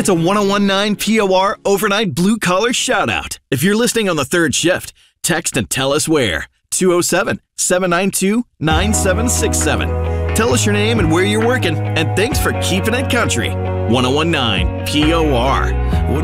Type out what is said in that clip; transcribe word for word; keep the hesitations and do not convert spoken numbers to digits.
It's a ten nineteen P O R overnight blue collar shout out. If you're listening on the third shift, text and tell us where. two oh seven, seven nine two, nine seven six seven. Tell us your name and where you're working, and thanks for keeping it country. ten nineteen P O R.